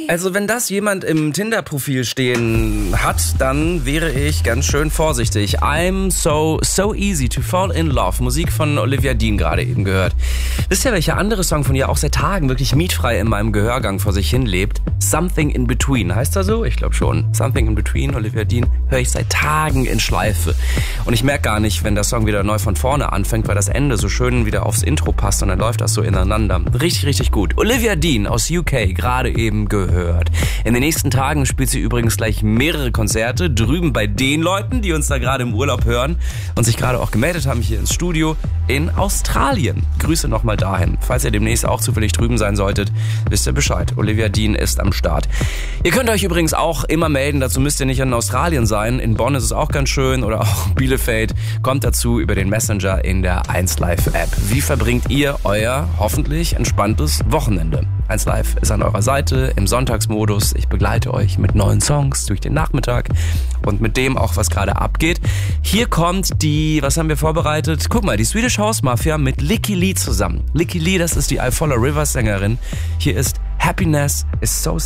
Also wenn das jemand im Tinder-Profil stehen hat, dann wäre ich ganz schön vorsichtig. I'm so easy to fall in love. Musik von Olivia Dean gerade eben gehört. Wisst ihr, welcher andere Song von ihr auch seit Tagen wirklich mietfrei in meinem Gehörgang vor sich hin lebt? Something in Between. Heißt er so? Ich glaube schon. Something in Between, Olivia Dean, höre ich seit Tagen in Schleife. Und ich merke gar nicht, wenn der Song wieder neu von vorne anfängt, weil das Ende so schön wieder aufs Intro passt und dann läuft das so ineinander. Richtig, richtig gut. Olivia Dean aus UK, gerade eben gehört. In den nächsten Tagen spielt sie übrigens gleich mehrere Konzerte drüben bei den Leuten, die uns da gerade im Urlaub hören und sich gerade auch gemeldet haben hier ins Studio in Australien. Grüße nochmal dahin. Falls ihr demnächst auch zufällig drüben sein solltet, wisst ihr Bescheid. Olivia Dean ist am Start. Ihr könnt euch übrigens auch immer melden, dazu müsst ihr nicht in Australien sein. In Bonn ist es auch ganz schön oder auch Bielefeld. Kommt dazu über den Messenger in der 1Live App. Wie verbringt ihr euer hoffentlich entspanntes Wochenende? 1Live ist an eurer Seite im Sonntagsmodus. Ich begleite euch mit neuen Songs durch den Nachmittag und mit dem auch, was gerade abgeht. Hier kommt die, was haben wir vorbereitet? Guck mal, die Swedish House Mafia mit Lykke Li zusammen. Lykke Li, das ist die I Follow Rivers Sängerin. Hier ist Happiness is so